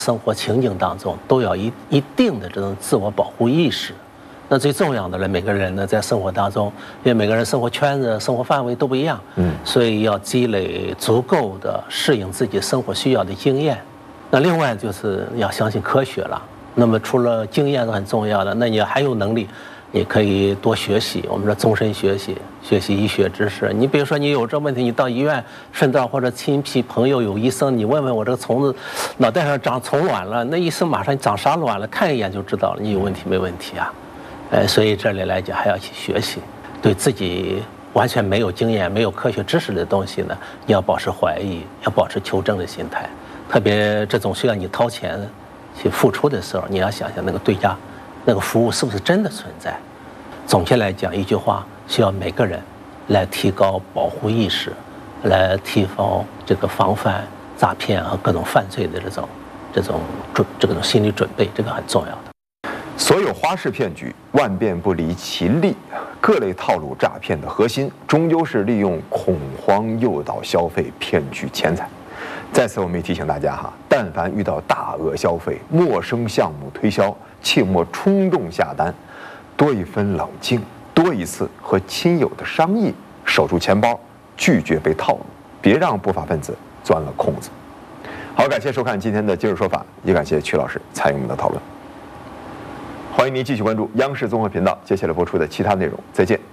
生活情境当中都要一定的这种自我保护意识。那最重要的呢，每个人呢在生活当中，因为每个人生活圈子、生活范围都不一样，所以要积累足够的适应自己生活需要的经验。那另外就是要相信科学了。那么除了经验是很重要的，那你还有能力，你可以多学习。我们说终身学习，学习医学知识。你比如说你有这问题，你到医院顺道或者亲戚朋友有医生，你问问我这个虫子脑袋上长虫卵了，那医生马上长啥卵了，看一眼就知道了，你有问题没问题啊？所以这里来讲还要去学习，对自己完全没有经验、没有科学知识的东西呢，你要保持怀疑，要保持求证的心态。特别这种需要你掏钱去付出的时候，你要想想那个对价，那个服务是不是真的存在。总结来讲，一句话，需要每个人来提高保护意识，来提高这个防范诈骗和各种犯罪的这种心理准备，这个很重要的。 所有花式骗局万变不离其利，各类套路诈骗的核心终究是利用恐慌诱导消费，骗取钱财。在此我们也提醒大家哈，但凡遇到大额消费、陌生项目推销，切莫冲动下单，多一分冷静，多一次和亲友的商议，守住钱包，拒绝被套路，别让不法分子钻了空子。好，感谢收看今天的今日说法，也感谢曲老师参与我们的讨论。欢迎您继续关注央视综合频道接下来播出的其他内容，再见。